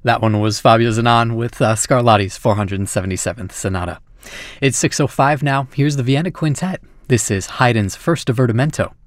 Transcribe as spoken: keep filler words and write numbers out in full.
That one was Fabio Zanon with uh, Scarlatti's four hundred seventy-seventh Sonata. It's six oh five now. Here's the Vienna Quintet. This is Haydn's First Divertimento,